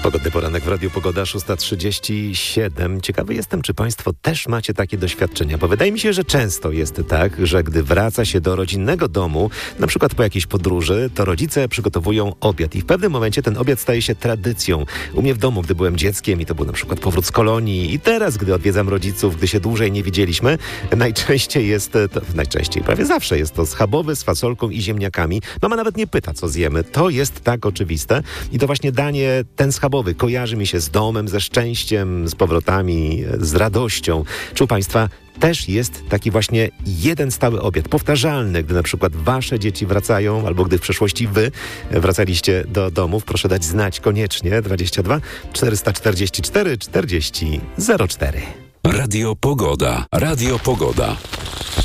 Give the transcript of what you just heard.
Pogodny poranek w Radiu Pogoda, 6:37. Ciekawy jestem, czy Państwo też macie takie doświadczenia, bo wydaje mi się, że często jest tak, że gdy wraca się do rodzinnego domu, na przykład po jakiejś podróży, to rodzice przygotowują obiad i w pewnym momencie ten obiad staje się tradycją. U mnie w domu, gdy byłem dzieckiem i to był na przykład powrót z kolonii i teraz, gdy odwiedzam rodziców, gdy się dłużej nie widzieliśmy, prawie zawsze jest to schabowy z fasolką i ziemniakami. Mama nawet nie pyta, co zjemy. To jest tak oczywiste i to właśnie danie, ten schabowy, kojarzy mi się z domem, ze szczęściem, z powrotami, z radością. Czy u Państwa też jest taki właśnie jeden stały obiad, powtarzalny, gdy na przykład wasze dzieci wracają, albo gdy w przeszłości wy wracaliście do domów? Proszę dać znać koniecznie. 22 444 40 04. Radio Pogoda. Radio Pogoda.